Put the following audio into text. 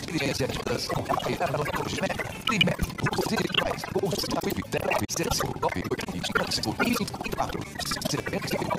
experiência de dança era no primeiro, você faz o seu deve ser seu golpe e 24,